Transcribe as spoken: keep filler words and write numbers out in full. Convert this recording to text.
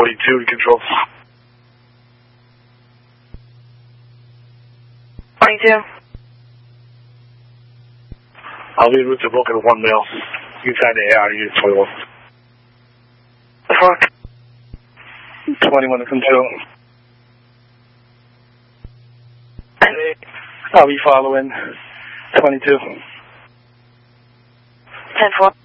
twenty-two to control. twenty-two. I'll be en route to Vulcan at one mil. You can sign the A R unit twenty-one. The fuck? twenty-one to control. ten I'll be following twenty-two. four.